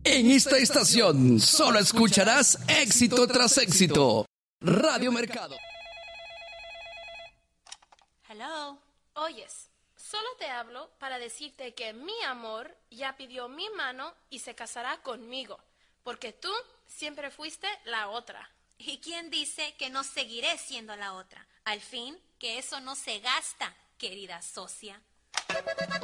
En esta estación solo escucharás éxito tras éxito. Radio Mercado. Hello. Oyes, solo te hablo para decirte que mi amor ya pidió mi mano y se casará conmigo, porque tú siempre fuiste la otra. ¿Y quién dice que no seguiré siendo la otra? Al fin, que eso no se gasta, querida socia.